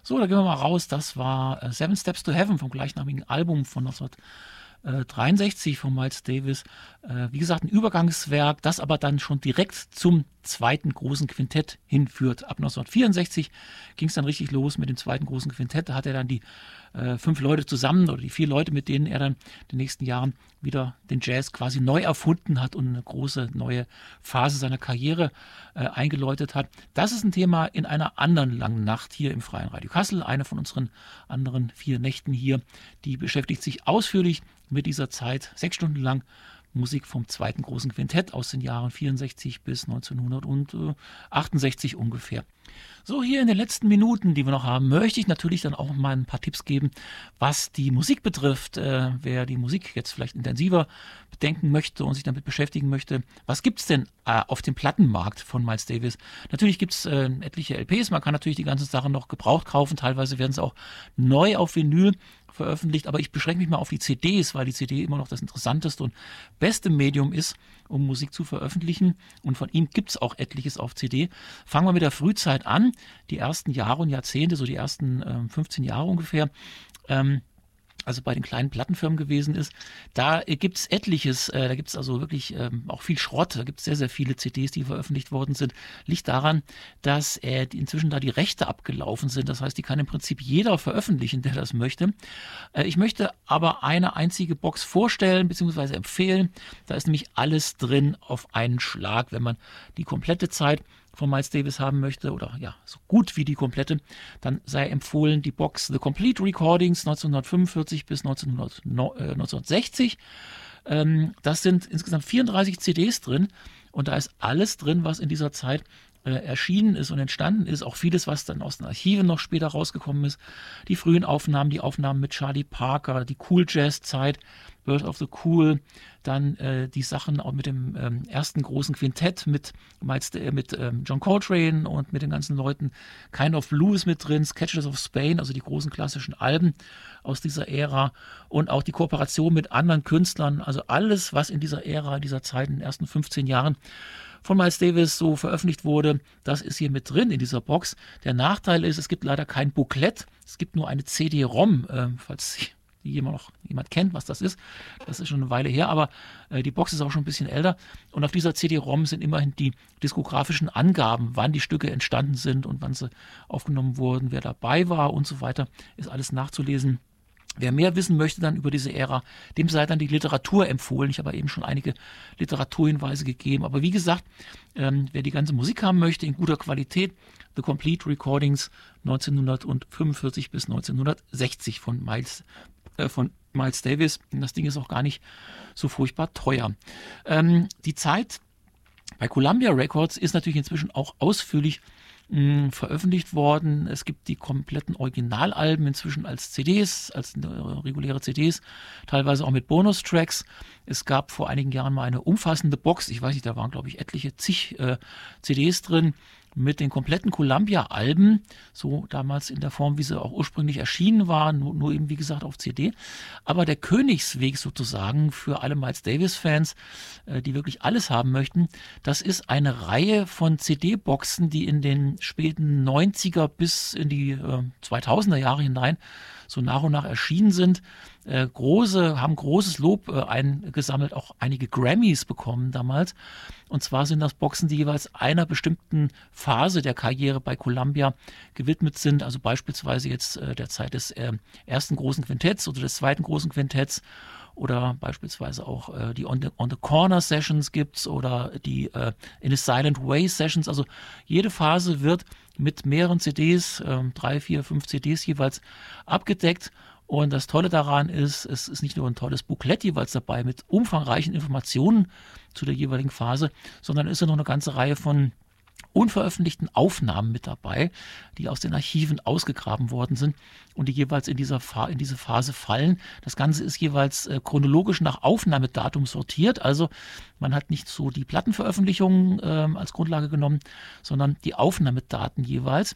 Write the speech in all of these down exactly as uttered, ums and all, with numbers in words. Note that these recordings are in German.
So, da gehen wir mal raus. Das war äh, Seven Steps to Heaven vom gleichnamigen Album von neunzehnhundertdreiundsechzig von Miles Davis. Äh, wie gesagt, ein Übergangswerk, das aber dann schon direkt zum zweiten großen Quintett hinführt. Ab neunzehnhundertvierundsechzig ging es dann richtig los mit dem zweiten großen Quintett. Da hat er dann die äh, fünf Leute zusammen oder die vier Leute, mit denen er dann in den nächsten Jahren wieder den Jazz quasi neu erfunden hat und eine große neue Phase seiner Karriere äh, eingeläutet hat. Das ist ein Thema in einer anderen langen Nacht hier im Freien Radio Kassel. Eine von unseren anderen vier Nächten hier, die beschäftigt sich ausführlich mit dieser Zeit, sechs Stunden lang Musik vom zweiten großen Quintett aus den Jahren vierundsechzig bis neunzehnhundertachtundsechzig ungefähr. So, hier in den letzten Minuten, die wir noch haben, möchte ich natürlich dann auch mal ein paar Tipps geben, was die Musik betrifft. Äh, wer die Musik jetzt vielleicht intensiver bedenken möchte und sich damit beschäftigen möchte, was gibt es denn äh, auf dem Plattenmarkt von Miles Davis? Natürlich gibt es äh, etliche L Ps, man kann natürlich die ganzen Sachen noch gebraucht kaufen, teilweise werden sie auch neu auf Vinyl veröffentlicht, aber ich beschränke mich mal auf die C Ds, weil die C D immer noch das interessanteste und beste Medium ist, um Musik zu veröffentlichen, und von ihm gibt es auch etliches auf C D. Fangen wir mit der Frühzeit an, die ersten Jahre und Jahrzehnte, so die ersten ähm, fünfzehn Jahre ungefähr, ähm, also bei den kleinen Plattenfirmen gewesen ist. Da äh, gibt es etliches, äh, da gibt es also wirklich ähm, auch viel Schrott, da gibt es sehr, sehr viele C Ds, die veröffentlicht worden sind. Liegt daran, dass äh, die inzwischen da die Rechte abgelaufen sind. Das heißt, die kann im Prinzip jeder veröffentlichen, der das möchte. Äh, ich möchte aber eine einzige Box vorstellen bzw. empfehlen. Da ist nämlich alles drin auf einen Schlag, wenn man die komplette Zeit von Miles Davis haben möchte, oder ja, so gut wie die komplette, dann sei empfohlen die Box The Complete Recordings neunzehnhundertfünfundvierzig bis neunzehnhundertsechzig. Ähm, das sind insgesamt vierunddreißig C Ds drin und da ist alles drin, was in dieser Zeit äh, erschienen ist und entstanden ist. Auch vieles, was dann aus den Archiven noch später rausgekommen ist. Die frühen Aufnahmen, die Aufnahmen mit Charlie Parker, die Cool Jazz Zeit, Birth of the Cool, dann äh, die Sachen auch mit dem ähm, ersten großen Quintett mit, äh, mit ähm, John Coltrane und mit den ganzen Leuten. Kind of Blue ist mit drin, Sketches of Spain, also die großen klassischen Alben aus dieser Ära und auch die Kooperation mit anderen Künstlern, also alles, was in dieser Ära, dieser Zeit, in den ersten fünfzehn Jahren von Miles Davis so veröffentlicht wurde, das ist hier mit drin in dieser Box. Der Nachteil ist, es gibt leider kein Booklet, es gibt nur eine C D-ROM, äh, falls die jemand noch jemand kennt, was das ist. Das ist schon eine Weile her, aber äh, die Box ist auch schon ein bisschen älter. Und auf dieser C D-ROM sind immerhin die diskografischen Angaben, wann die Stücke entstanden sind und wann sie aufgenommen wurden, wer dabei war und so weiter, ist alles nachzulesen. Wer mehr wissen möchte dann über diese Ära, dem sei dann die Literatur empfohlen. Ich habe eben schon einige Literaturhinweise gegeben. Aber wie gesagt, ähm, wer die ganze Musik haben möchte in guter Qualität, The Complete Recordings neunzehnhundertfünfundvierzig bis neunzehnhundertsechzig von Miles, äh, von Miles Davis. Das Ding ist auch gar nicht so furchtbar teuer. Ähm, die Zeit bei Columbia Records ist natürlich inzwischen auch ausführlich mh, veröffentlicht worden. Es gibt die kompletten Originalalben inzwischen als C Ds, als äh, reguläre C Ds, teilweise auch mit Bonustracks. Es gab vor einigen Jahren mal eine umfassende Box, ich weiß nicht, da waren glaube ich etliche zig äh, C Ds drin, mit den kompletten Columbia-Alben, so damals in der Form, wie sie auch ursprünglich erschienen waren, nur, nur eben wie gesagt auf C D. Aber der Königsweg sozusagen für alle Miles Davis-Fans, äh, die wirklich alles haben möchten, das ist eine Reihe von C D-Boxen, die in den späten neunziger bis in die äh, zweitausender Jahre hinein so nach und nach erschienen sind. Äh, große, haben großes Lob äh, eingesammelt, auch einige Grammys bekommen damals. Und zwar sind das Boxen, die jeweils einer bestimmten Phase der Karriere bei Columbia gewidmet sind. Also beispielsweise jetzt äh, der Zeit des äh, ersten großen Quintetts oder des zweiten großen Quintetts. Oder beispielsweise auch äh, die On the, On the Corner Sessions gibt's oder die äh, In a Silent Way Sessions. Also jede Phase wird mit mehreren C Ds, äh, drei, vier, fünf C Ds jeweils abgedeckt. Und das Tolle daran ist, es ist nicht nur ein tolles Booklet jeweils dabei mit umfangreichen Informationen zu der jeweiligen Phase, sondern ist ja noch eine ganze Reihe von unveröffentlichten Aufnahmen mit dabei, die aus den Archiven ausgegraben worden sind und die jeweils in, dieser Fa- in diese Phase fallen. Das Ganze ist jeweils äh, chronologisch nach Aufnahmedatum sortiert, also man hat nicht so die Plattenveröffentlichungen äh, als Grundlage genommen, sondern die Aufnahmedaten jeweils.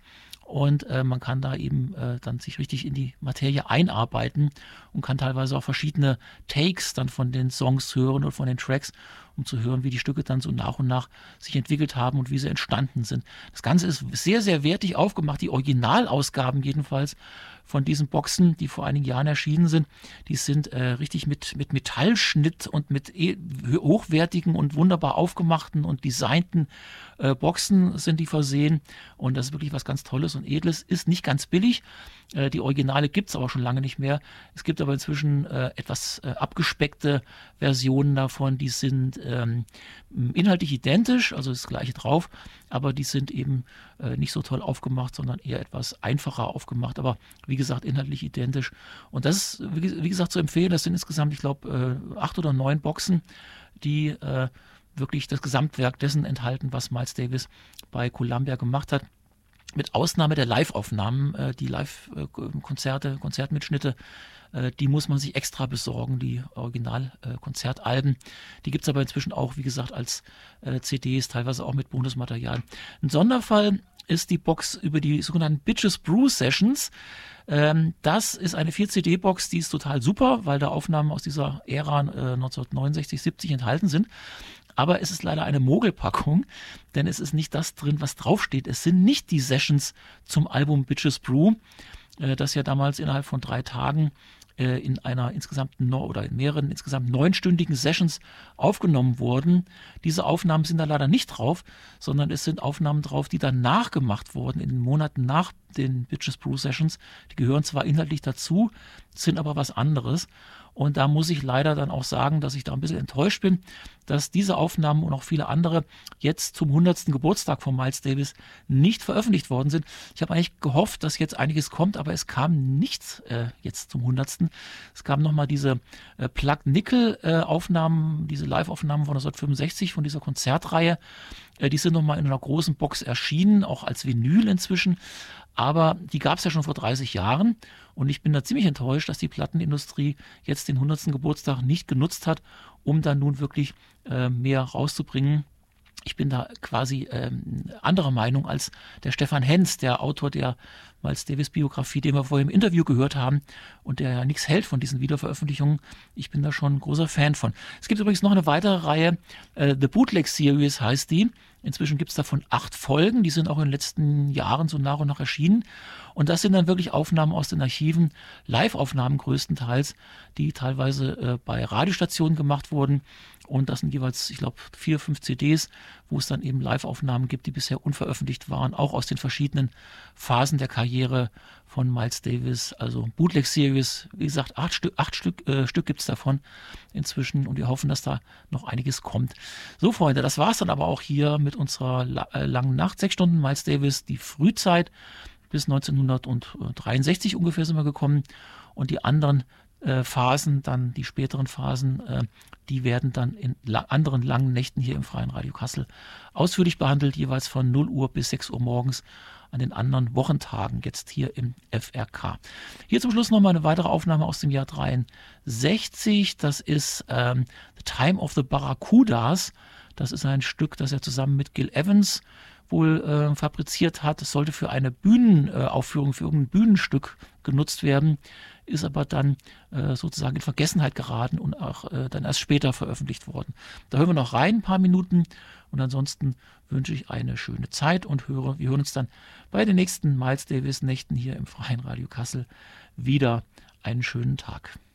Und äh, man kann da eben äh, dann sich richtig in die Materie einarbeiten und kann teilweise auch verschiedene Takes dann von den Songs hören oder von den Tracks, um zu hören, wie die Stücke dann so nach und nach sich entwickelt haben und wie sie entstanden sind. Das Ganze ist sehr, sehr wertig aufgemacht. Die Originalausgaben jedenfalls von diesen Boxen, die vor einigen Jahren erschienen sind, die sind äh, richtig mit, mit Metallschnitt und mit e hochwertigen und wunderbar aufgemachten und designten äh, Boxen sind die versehen. Und das ist wirklich was ganz Tolles und Edles. Ist nicht ganz billig. Äh, die Originale gibt es aber schon lange nicht mehr. Es gibt aber inzwischen äh, etwas äh, abgespeckte Versionen davon, die sind ähm, inhaltlich identisch, also das gleiche drauf, aber die sind eben äh, nicht so toll aufgemacht, sondern eher etwas einfacher aufgemacht, aber wie gesagt, inhaltlich identisch. Und das ist, wie, wie gesagt, zu empfehlen. Das sind insgesamt, ich glaube, äh, acht oder neun Boxen, die äh, wirklich das Gesamtwerk dessen enthalten, was Miles Davis bei Columbia gemacht hat. Mit Ausnahme der Live-Aufnahmen, äh, die Live-Konzerte, Konzertmitschnitte, äh, die muss man sich extra besorgen, die Original-Konzertalben. Die gibt es aber inzwischen auch, wie gesagt, als äh, C Ds, teilweise auch mit Bonusmaterial. Ein Sonderfall ist die Box über die sogenannten Bitches Brew Sessions. Ähm, das ist eine vier C D-Box, die ist total super, weil da Aufnahmen aus dieser Ära äh, neunzehnhundertneunundsechzig, siebzig enthalten sind. Aber es ist leider eine Mogelpackung, denn es ist nicht das drin, was draufsteht. Es sind nicht die Sessions zum Album Bitches Brew, äh, das ja damals innerhalb von drei Tagen äh, in einer insgesamt no oder in mehreren insgesamt neunstündigen Sessions aufgenommen wurden. Diese Aufnahmen sind da leider nicht drauf, sondern es sind Aufnahmen drauf, die dann nachgemacht wurden in den Monaten nach den Bitches Brew Sessions. Die gehören zwar inhaltlich dazu, sind aber was anderes. Und da muss ich leider dann auch sagen, dass ich da ein bisschen enttäuscht bin, dass diese Aufnahmen und auch viele andere jetzt zum hundertsten Geburtstag von Miles Davis nicht veröffentlicht worden sind. Ich habe eigentlich gehofft, dass jetzt einiges kommt, aber es kam nichts äh, jetzt zum hundertsten. Es kamen nochmal diese äh, Plug-Nickel-Aufnahmen, äh, diese Live-Aufnahmen von neunzehnhundertfünfundsechzig von dieser Konzertreihe. Äh, die sind nochmal in einer großen Box erschienen, auch als Vinyl inzwischen. Aber die gab es ja schon vor dreißig Jahren und ich bin da ziemlich enttäuscht, dass die Plattenindustrie jetzt den hundertsten Geburtstag nicht genutzt hat, um dann nun wirklich äh, mehr rauszubringen. Ich bin da quasi ähm, anderer Meinung als der Stefan Henz, der Autor der Miles Davis Biografie, den wir vorhin im Interview gehört haben und der ja nichts hält von diesen Wiederveröffentlichungen. Ich bin da schon ein großer Fan von. Es gibt übrigens noch eine weitere Reihe, äh, The Bootleg Series heißt die. Inzwischen gibt es davon acht Folgen, die sind auch in den letzten Jahren so nach und nach erschienen. Und das sind dann wirklich Aufnahmen aus den Archiven, Live-Aufnahmen größtenteils, die teilweise äh, bei Radiostationen gemacht wurden. Und das sind jeweils, ich glaube, vier, fünf C Ds, wo es dann eben Live-Aufnahmen gibt, die bisher unveröffentlicht waren, auch aus den verschiedenen Phasen der Karriere von Miles Davis. Also Bootleg Series, wie gesagt, acht Stück, acht Stück, äh, Stück gibt es davon inzwischen und wir hoffen, dass da noch einiges kommt. So, Freunde, das war es dann aber auch hier mit unserer la äh, langen Nacht. Sechs Stunden Miles Davis, die Frühzeit bis neunzehnhundertdreiundsechzig ungefähr sind wir gekommen und die anderen äh, Phasen, dann die späteren Phasen, äh, die werden dann in la anderen langen Nächten hier im Freien Radio Kassel ausführlich behandelt, jeweils von null Uhr bis sechs Uhr morgens an den anderen Wochentagen, jetzt hier im F R K. Hier zum Schluss nochmal eine weitere Aufnahme aus dem Jahr dreiundsechzig. Das ist ähm, The Time of the Barracudas. Das ist ein Stück, das er zusammen mit Gil Evans wohl äh, fabriziert hat. Es sollte für eine Bühnenaufführung, äh, für irgendein Bühnenstück genutzt werden, ist aber dann äh, sozusagen in Vergessenheit geraten und auch äh, dann erst später veröffentlicht worden. Da hören wir noch rein, ein paar Minuten und ansonsten wünsche ich eine schöne Zeit und höre, wir hören uns dann bei den nächsten Miles Davis Nächten hier im Freien Radio Kassel wieder. Einen schönen Tag.